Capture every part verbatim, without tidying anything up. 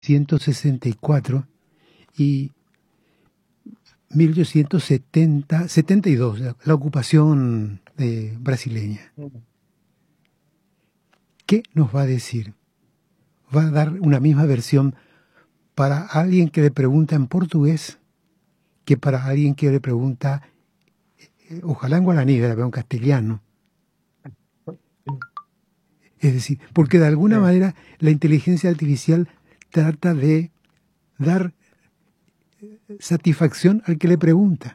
ciento sesenta y cuatro y mil ochocientos setenta, setenta y dos, la, la ocupación eh, brasileña. ¿Qué nos va a decir? ¿Va a dar una misma versión para alguien que le pregunta en portugués que para alguien que le pregunta, eh, ojalá en guaraní, pero en castellano? Es decir, porque de alguna Sí. manera la inteligencia artificial trata de dar satisfacción al que le pregunta.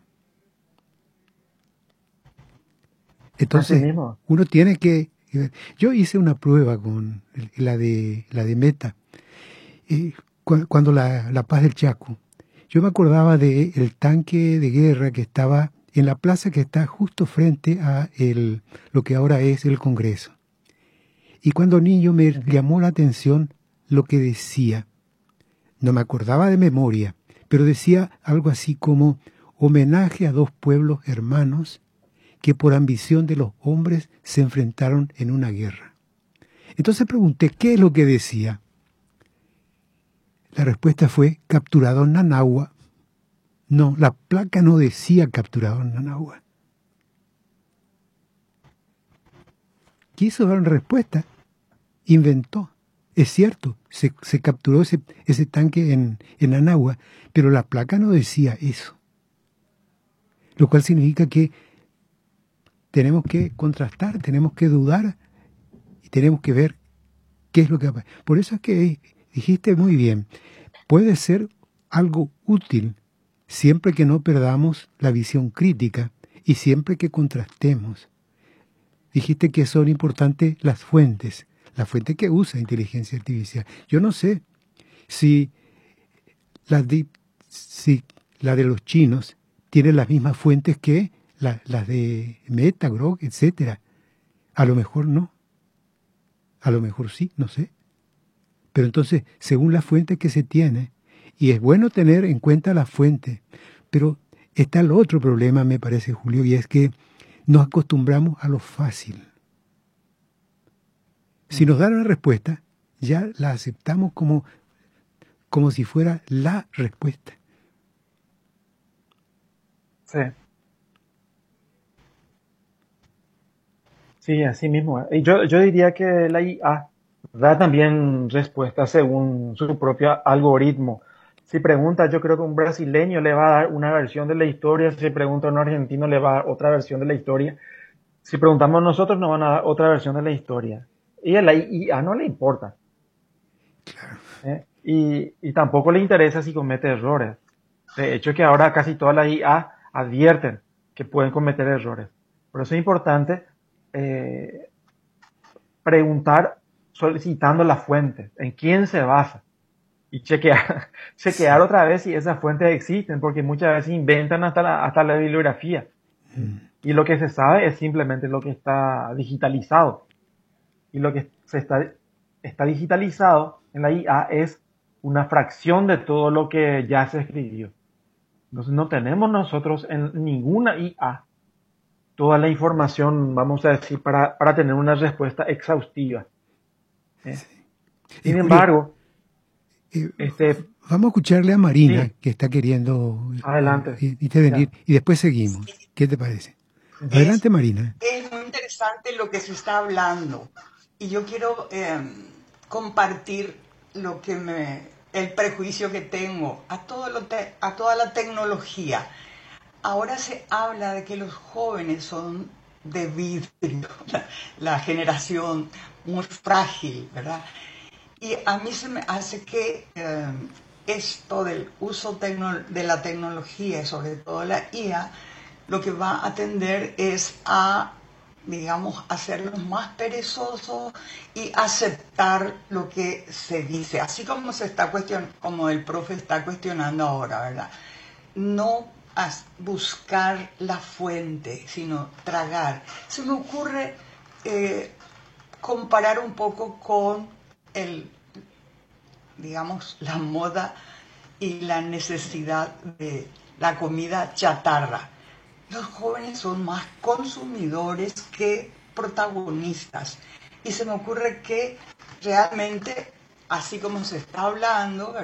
Así Entonces, mismo. uno tiene que... Yo hice una prueba con la de, la de Meta, eh, cu- cuando la, la Paz del Chaco. Yo me acordaba del tanque de guerra que estaba en la plaza que está justo frente a el, lo que ahora es el Congreso. Y cuando niño me Ujú. llamó la atención lo que decía. No me acordaba de memoria, pero decía algo así como homenaje a dos pueblos hermanos que por ambición de los hombres se enfrentaron en una guerra. Entonces pregunté, ¿qué es lo que decía? La respuesta fue capturado en Nanagua. No, la placa no decía capturado en Nanagua. Quiso dar una respuesta, inventó. Es cierto, se, se capturó ese, ese tanque en, en Nanagua, pero la placa no decía eso. Lo cual significa que tenemos que contrastar, tenemos que dudar y tenemos que ver qué es lo que pasa. Por eso es que dijiste muy bien, puede ser algo útil siempre que no perdamos la visión crítica y siempre que contrastemos. Dijiste que son importantes las fuentes, la fuente que usa inteligencia artificial. Yo no sé si la de, si la de los chinos tiene las mismas fuentes que la, las de Meta, Grok, etcétera. A lo mejor no. A lo mejor sí, no sé. Pero entonces, según la fuente que se tiene, y es bueno tener en cuenta la fuente, pero está el otro problema, me parece, Julio, y es que nos acostumbramos a lo fácil. Si nos dan una respuesta, ya la aceptamos como, como si fuera la respuesta. Sí. Sí, así mismo. Y yo, yo diría que la I A da también respuestas según su propio algoritmo. Si pregunta, yo creo que un brasileño le va a dar una versión de la historia, si pregunta a un argentino le va a dar otra versión de la historia, si preguntamos nosotros nos van a dar otra versión de la historia. Y a la I A no le importa. ¿eh? Y, y tampoco le interesa si comete errores. De hecho, que ahora casi todas las I A advierten que pueden cometer errores. Por eso es importante eh, preguntar solicitando la fuente, en quién se basa y chequear, chequear Sí. otra vez si esas fuentes existen, porque muchas veces inventan hasta la, hasta la bibliografía. Mm. Y lo que se sabe es simplemente lo que está digitalizado. Y lo que se está, está digitalizado en la I A es una fracción de todo lo que ya se escribió. Entonces no tenemos nosotros en ninguna I A toda la información, vamos a decir, para, para tener una respuesta exhaustiva. ¿eh? Eh, Sin Julio, embargo, eh, este, vamos a escucharle a Marina, sí, que está queriendo adelante. eh, intervenir, Ya. y después seguimos. ¿Qué te parece? Ujú. Adelante, Marina. Es muy interesante lo que se está hablando y yo quiero eh, compartir lo que me, el prejuicio que tengo a, todo lo te, a toda la tecnología. Ahora se habla de que los jóvenes son de vidrio, la, la generación muy frágil, ¿verdad? Y a mí se me hace que eh, esto del uso tecno, de la tecnología y sobre todo la I A, lo que va a tender es a, digamos, hacerlos más perezosos y aceptar lo que se dice, así como se está cuestion como el profe está cuestionando ahora, ¿verdad? No buscar la fuente, sino tragar. Se me ocurre eh, comparar un poco con el, digamos, la moda y la necesidad de la comida chatarra. Los jóvenes son más consumidores que protagonistas. Y se me ocurre que realmente así como se está hablando,